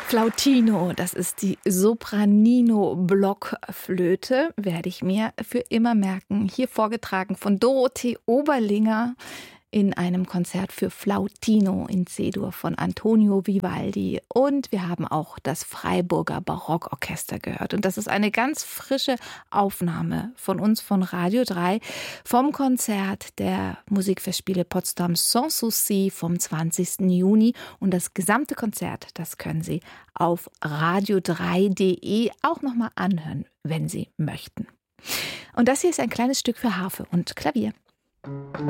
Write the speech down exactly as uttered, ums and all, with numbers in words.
Flautino, das ist die Sopranino-Blockflöte, werde ich mir für immer merken. Hier vorgetragen von Dorothee Oberlinger in einem Konzert für Flautino in C-Dur von Antonio Vivaldi. Und wir haben auch das Freiburger Barockorchester gehört. Und das ist eine ganz frische Aufnahme von uns von Radio drei vom Konzert der Musikfestspiele Potsdam Sans Souci vom zwanzigsten Juni. Und das gesamte Konzert, das können Sie auf radio drei punkt de auch nochmal anhören, wenn Sie möchten. Und das hier ist ein kleines Stück für Harfe und Klavier.